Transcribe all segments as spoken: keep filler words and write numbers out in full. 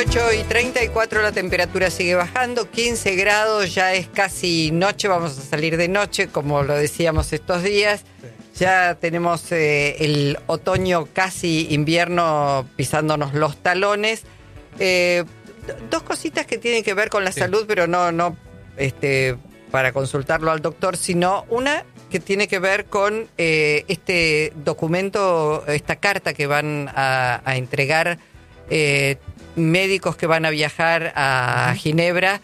ocho y treinta y cuatro la temperatura sigue bajando, quince grados, ya es casi noche, vamos a salir de noche, como lo decíamos estos días. Ya tenemos eh, el otoño casi invierno pisándonos los talones. Eh, dos cositas que tienen que ver con la sí. salud, pero no, no este, para consultarlo al doctor, sino una que tiene que ver con eh, este documento, esta carta que van a, a entregar eh, médicos que van a viajar a Ginebra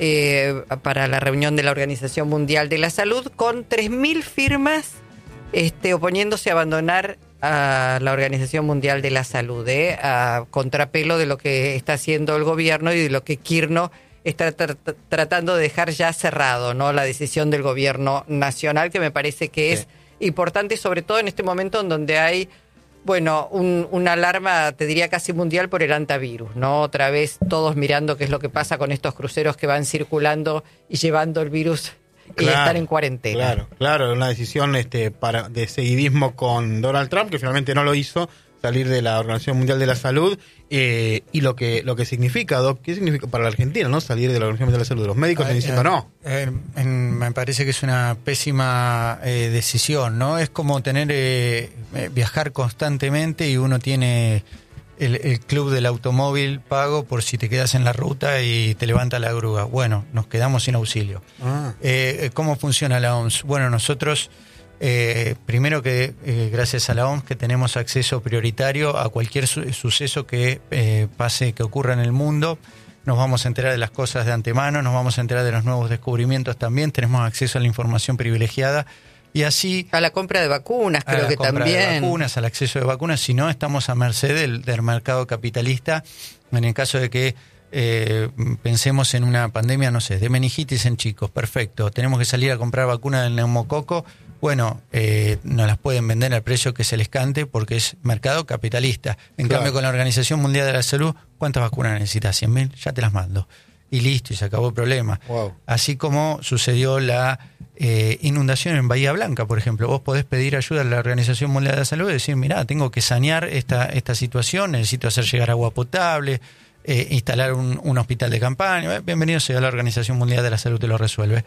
eh, para la reunión de la Organización Mundial de la Salud, con tres mil firmas este, oponiéndose a abandonar a la Organización Mundial de la Salud, eh, a contrapelo de lo que está haciendo el gobierno y de lo que Kirchner está tra- tratando de dejar ya cerrado, ¿no? La decisión del gobierno nacional, que me parece que es sí. importante, sobre todo en este momento en donde hay, bueno, un, una alarma, te diría casi mundial, por el antivirus, ¿no? Otra vez todos mirando qué es lo que pasa con estos cruceros que van circulando y llevando el virus y claro, estar en cuarentena. Claro, claro, una decisión este para de seguidismo con Donald Trump, que finalmente no lo hizo, salir de la Organización Mundial de la Salud, eh, y lo que lo que significa, Doc, ¿qué significa para la Argentina, no? Salir de la Organización Mundial de la Salud. Los médicos están diciendo eh, no. Eh, en, me parece que es una pésima eh, decisión, ¿no? Es como tener eh, viajar constantemente y uno tiene el, el club del automóvil pago por si te quedas en la ruta y te levanta la grúa. Bueno, nos quedamos sin auxilio. Ah. Eh, ¿Cómo funciona la O M S? Bueno, nosotros... Eh, primero que eh, gracias a la O M S que tenemos acceso prioritario a cualquier su- suceso que eh, pase, que ocurra en el mundo. Nos vamos a enterar de las cosas de antemano, nos vamos a enterar de los nuevos descubrimientos también, tenemos acceso a la información privilegiada y así... A la compra de vacunas, creo que también. A la compra de vacunas, al acceso de vacunas, si no estamos a merced del, del mercado capitalista en el caso de que Eh, pensemos en una pandemia, no sé, de meningitis en chicos, perfecto, tenemos que salir a comprar vacuna del neumococo, bueno, eh, nos las pueden vender al precio que se les cante porque es mercado capitalista. En claro. cambio, con la Organización Mundial de la Salud, ¿cuántas vacunas necesitas? ¿cien mil? Ya te las mando. Y listo, y se acabó el problema. Wow. Así como sucedió la eh, inundación en Bahía Blanca, por ejemplo. Vos podés pedir ayuda a la Organización Mundial de la Salud y decir, mirá, tengo que sanear esta, esta situación, necesito hacer llegar agua potable, Eh, instalar un, un hospital de campaña. Eh, bienvenido sea la Organización Mundial de la Salud, te lo resuelve.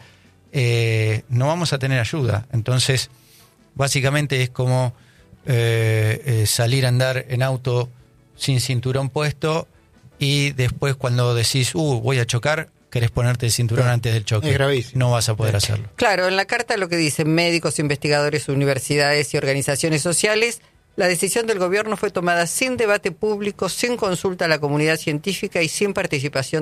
Eh, no vamos a tener ayuda. Entonces, básicamente es como eh, eh, salir a andar en auto sin cinturón puesto y después cuando decís, uh, voy a chocar, querés ponerte el cinturón sí. antes del choque. Es gravísimo. No vas a poder sí. hacerlo. Claro, en la carta lo que dicen médicos, investigadores, universidades y organizaciones sociales: la decisión del gobierno fue tomada sin debate público, sin consulta a la comunidad científica y sin participación